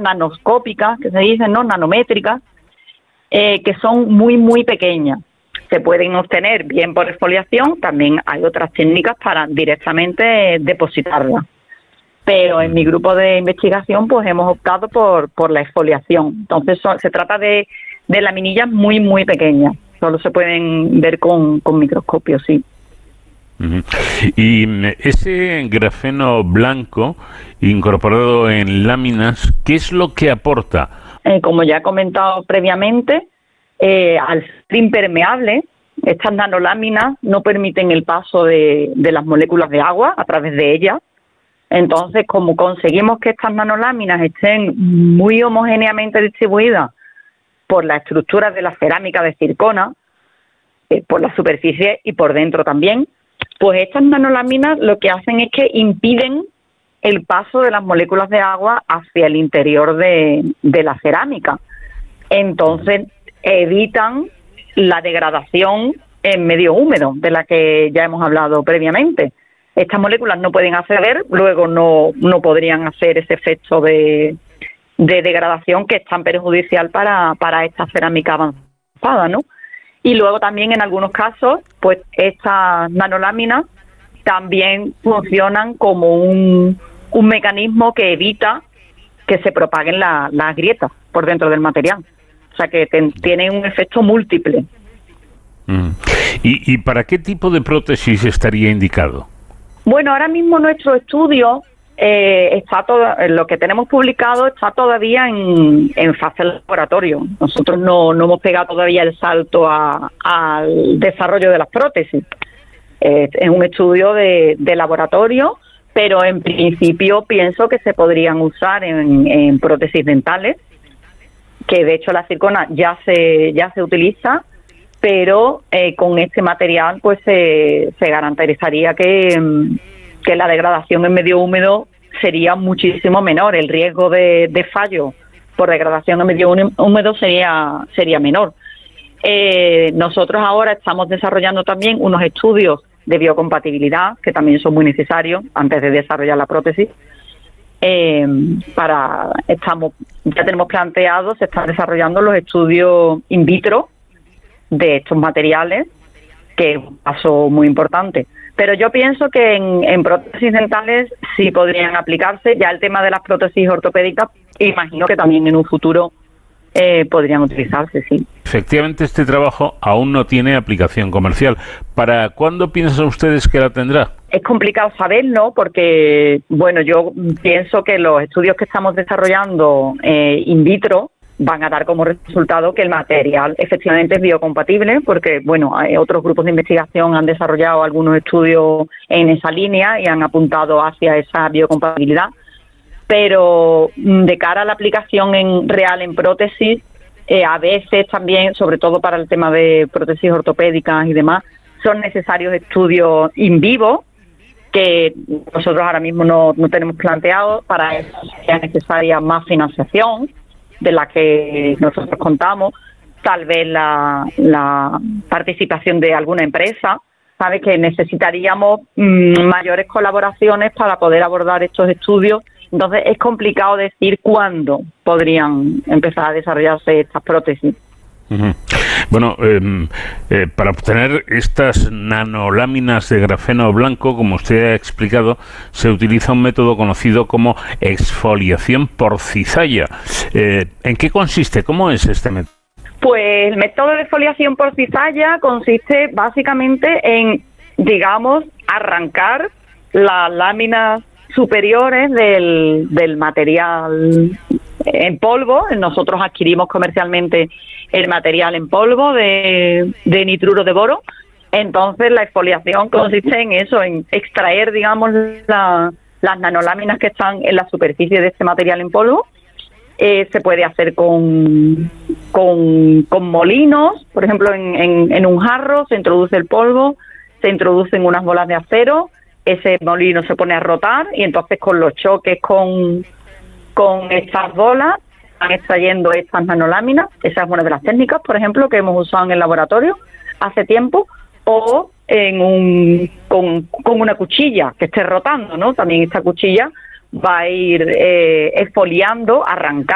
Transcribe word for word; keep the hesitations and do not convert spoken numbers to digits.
nanoscópicas, que se dicen, ¿no? Nanométricas, eh, que son muy, muy pequeñas. Se pueden obtener bien por exfoliación, también hay otras técnicas para directamente depositarlas. Pero en mi grupo de investigación pues hemos optado por, por la exfoliación. Entonces so, se trata de, de laminillas muy, muy pequeñas. Solo se pueden ver con, con microscopio, sí. Uh-huh. Y ese grafeno blanco incorporado en láminas, ¿qué es lo que aporta? Eh, como ya he comentado previamente, eh, al ser impermeable, estas nanoláminas no permiten el paso de, de las moléculas de agua a través de ellas. Entonces, como conseguimos que estas nanoláminas estén muy homogéneamente distribuidas por la estructura de la cerámica de zircona, eh, por la superficie y por dentro también, pues estas nanoláminas lo que hacen es que impiden el paso de las moléculas de agua hacia el interior de, de la cerámica. Entonces, evitan la degradación en medio húmedo, de la que ya hemos hablado previamente. Estas moléculas no pueden acceder, luego no, no podrían hacer ese efecto de, de degradación que es tan perjudicial para, para esta cerámica avanzada, ¿no? Y luego también en algunos casos, pues estas nanoláminas también funcionan como un, un mecanismo que evita que se propaguen la, las grietas por dentro del material. O sea que ten, tienen un efecto múltiple. Mm. ¿Y, ¿Y para qué tipo de prótesis estaría indicado? Bueno, ahora mismo nuestro estudio eh, está todo, lo que tenemos publicado está todavía en, en fase de laboratorio. Nosotros no, no hemos pegado todavía el salto a, al desarrollo de las prótesis. Eh, es un estudio de, de laboratorio, pero en principio pienso que se podrían usar en, en prótesis dentales, que de hecho la zircona ya se ya se utiliza, pero eh, con este material pues se, se garantizaría que, que la degradación en medio húmedo sería muchísimo menor, el riesgo de, de fallo por degradación en medio húmedo sería sería menor. Eh, nosotros ahora estamos desarrollando también unos estudios de biocompatibilidad, que también son muy necesarios antes de desarrollar la prótesis. Eh, para estamos ya tenemos planteados, se están desarrollando los estudios in vitro de estos materiales, que es un paso muy importante. Pero yo pienso que en, en prótesis dentales sí podrían aplicarse. Ya el tema de las prótesis ortopédicas, imagino que también en un futuro eh, podrían utilizarse, sí. Efectivamente, este trabajo aún no tiene aplicación comercial. ¿Para cuándo piensan ustedes que la tendrá? Es complicado saberlo porque, bueno, yo pienso que los estudios que estamos desarrollando eh, in vitro van a dar como resultado que el material efectivamente es biocompatible, porque, bueno, hay otros grupos de investigación han desarrollado algunos estudios en esa línea y han apuntado hacia esa biocompatibilidad, pero de cara a la aplicación en real en prótesis, eh, a veces también, sobre todo para el tema de prótesis ortopédicas y demás, son necesarios estudios in vivo, que nosotros ahora mismo no, no tenemos planteado. Para eso sería necesaria más financiación de la que nosotros contamos, tal vez la, la participación de alguna empresa, ¿sabe? Que necesitaríamos mmm, mayores colaboraciones para poder abordar estos estudios. Entonces es complicado decir cuándo podrían empezar a desarrollarse estas prótesis. Uh-huh. Bueno, eh, eh, para obtener estas nanoláminas de grafeno blanco, como usted ha explicado, se utiliza un método conocido como exfoliación por cizalla. Eh, ¿En qué consiste? ¿Cómo es este método? Pues el método de exfoliación por cizalla consiste básicamente en, digamos, arrancar las láminas superiores del, del material en polvo. Nosotros adquirimos comercialmente el material en polvo de, de nitruro de boro. Entonces la exfoliación consiste en eso, en extraer, digamos, la, las nanoláminas que están en la superficie de este material en polvo. Eh, se puede hacer con, con, con molinos, por ejemplo, en, en, en un jarro se introduce el polvo, se introducen unas bolas de acero, ese molino se pone a rotar y entonces con los choques con, con estas bolas están extrayendo estas nanoláminas. Esa es una de las técnicas, por ejemplo, que hemos usado en el laboratorio hace tiempo, o en un con, con una cuchilla que esté rotando, ¿no? También esta cuchilla va a ir eh, exfoliando, arrancando